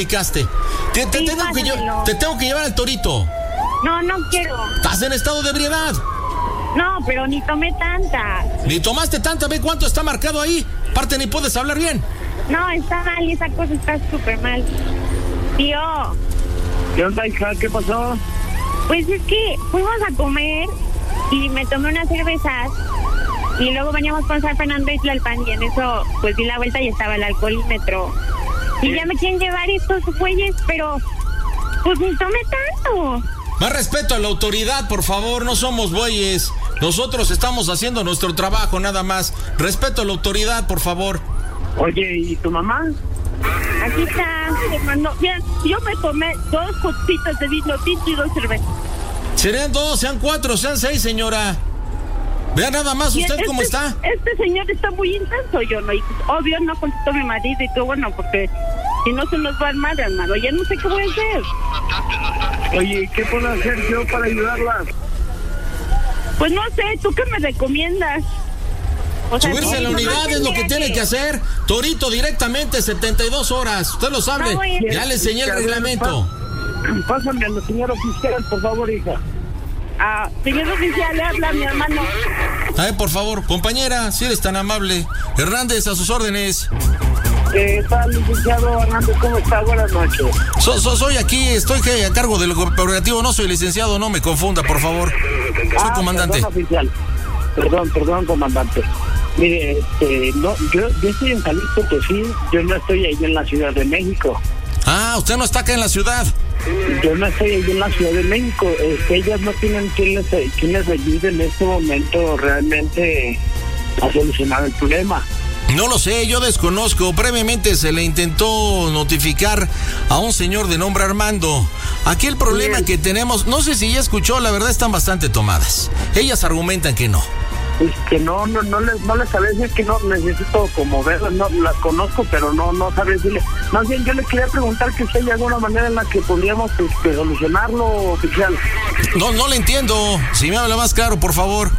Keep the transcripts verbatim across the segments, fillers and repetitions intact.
Te, te, Sí, tengo que yo, pásamelo. te tengo que llevar al Torito. No, no quiero. Estás en estado de ebriedad. No, pero ni tomé tanta. Ni tomaste tanta, ve cuánto está marcado ahí. Aparte ni puedes hablar bien. No, está mal, esa cosa está súper mal. Tío, ¿Qué onda, hija? ¿Qué pasó? pues es que fuimos a comer y me tomé unas cervezas y luego veníamos con San Fernando y Tlalpan y en eso pues di la vuelta y estaba el alcoholímetro. Y ya me quieren llevar estos güeyes, pero pues ni tomé tanto. Más respeto a la autoridad, por favor, no somos bueyes. Nosotros estamos haciendo nuestro trabajo, nada más. Respeto a la autoridad, por favor. Oye, ¿y tu mamá? Aquí está, hermano. Mira, yo me tomé dos copitas de vino tinto y dos cervezas. Serían dos, sean cuatro, sean seis, señora. Vea nada más Y usted este, cómo está. Este señor está muy intenso, yo no. Y pues, obvio no contestó mi marido y todo, bueno, porque si no se nos va a armar, hermano. Ya no sé qué voy a hacer. Oye, ¿qué puedo hacer yo para ayudarla? Pues no sé, ¿tú qué me recomiendas? O sea, Subirse no, a la nomás unidad es lo que tendría tiene que hacer. Torito directamente, setenta y dos horas. Usted lo sabe. No voy a- Ya le enseñé el reglamento. Pásame a la señora oficial, por favor, hija. Ah, señor oficial, le habla a mi hermano. A ver, por favor, compañera, si eres tan amable. Hernández, a sus órdenes. ¿Qué tal, licenciado Hernández? ¿Cómo está? Buenas noches. So, so- soy aquí, estoy que- a cargo del cooperativo, no soy licenciado, no me confunda, por favor. Soy Ah, comandante. Perdón, oficial. Perdón, perdón, comandante. Mire, este, no, yo, yo estoy en Jalisco, pues sí, yo no estoy ahí en la Ciudad de México. Ah, usted no está acá en la ciudad. Yo no estoy ahí en la Ciudad de México. Este, ellas no tienen quien les, quien les ayude en este momento realmente a solucionar el problema. No lo sé, yo desconozco. Previamente se le intentó notificar a un señor de nombre Armando. Aquí el problema Bien. que tenemos, no sé si ya escuchó, la verdad están bastante tomadas. Ellas argumentan que no. Es que no, no, no les, no les sabré decir que no necesito como verlas, no las conozco, pero no, no sabré decirle. Más bien yo le quería preguntar que si hay alguna manera en la que podríamos este, solucionarlo, oficial. No, no le entiendo. Si me habla más claro, por favor.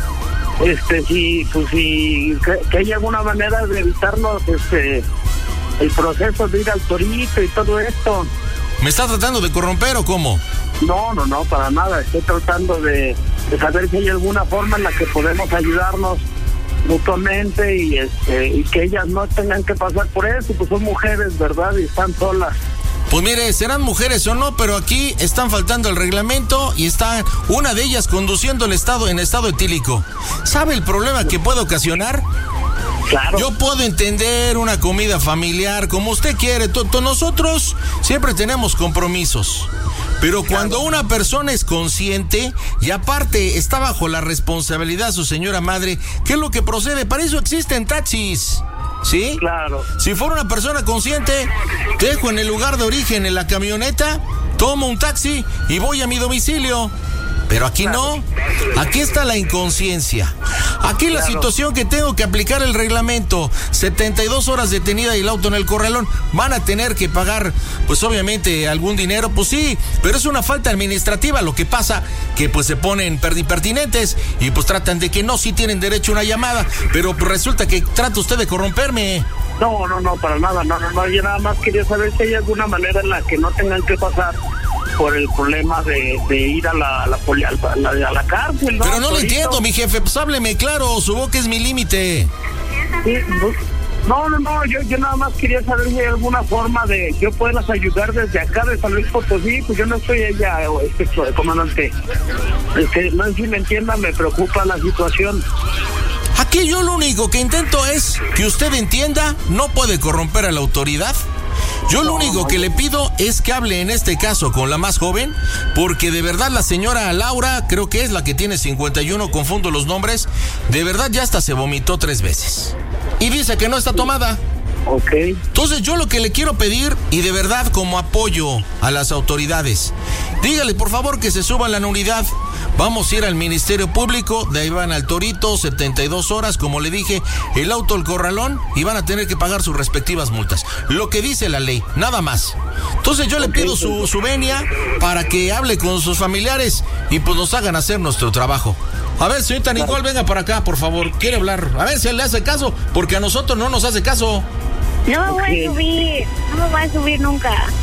Este, si, pues si, que, que hay alguna manera de evitarnos, este, el proceso de ir al Torito y todo esto. ¿Me está tratando de corromper o cómo? No, no, no, para nada. Estoy tratando de, de saber si hay alguna forma en la que podemos ayudarnos mutuamente y este y que ellas no tengan que pasar por eso, pues son mujeres, ¿verdad? Y están solas. Pues mire, serán mujeres o no, pero aquí están faltando el reglamento y está una de ellas conduciendo el estado en estado etílico. ¿Sabe el problema que puede ocasionar? Claro. Yo puedo entender una comida familiar, como usted quiere. To- to- Nosotros siempre tenemos compromisos. Pero cuando una persona es consciente y aparte está bajo la responsabilidad de su señora madre, ¿qué es lo que procede? Para eso existen taxis. ¿Sí? Claro. Si fuera una persona consciente, dejo en el lugar de origen en la camioneta, tomo un taxi y voy a mi domicilio. Pero aquí no, aquí está la inconsciencia. Aquí la Claro. situación que tengo que aplicar el reglamento, setenta y dos horas detenida y el auto en el corralón, van a tener que pagar, pues obviamente algún dinero, pues sí, pero es una falta administrativa. Lo que pasa que pues se ponen pertinentes y pues tratan de que no, sí tienen derecho a una llamada, pero pues resulta que trata usted de corromperme. No, no, no, para nada, no, no, no. Yo nada más quería saber si hay alguna manera en la que no tengan que pasar por el problema de, de ir a la, a la, poli- a la, a la cárcel, ¿no? Pero no lo Torito. entiendo, mi jefe, pues hábleme claro, su boca es mi límite. Sí, pues, no, no, no, yo, yo nada más quería saber si hay alguna forma de yo poderlas ayudar desde acá de San Luis Potosí, pues yo no estoy allá, este, comandante. Este, no sé si me entienda, me preocupa la situación. Aquí yo lo único que intento es que usted entienda, no puede corromper a la autoridad. Yo lo único que le pido es que hable en este caso con la más joven, porque de verdad la señora Laura, creo que es la que tiene cincuenta y uno, confundo los nombres, de verdad ya hasta se vomitó tres veces. Y dice que no está tomada. Ok. Entonces yo lo que le quiero pedir, y de verdad como apoyo a las autoridades, dígale por favor que se suban a la unidad. Vamos a ir al Ministerio Público, de ahí van al Torito, setenta y dos horas, como le dije, el auto, el corralón, y van a tener que pagar sus respectivas multas. Lo que dice la ley, nada más. Entonces yo le pido su, su venia para que hable con sus familiares y pues nos hagan hacer nuestro trabajo. A ver, señorita Nicole, venga para acá, por favor. Quiere hablar. A ver si él le hace caso, porque a nosotros no nos hace caso. No me voy Ok. a subir, no me voy a subir nunca.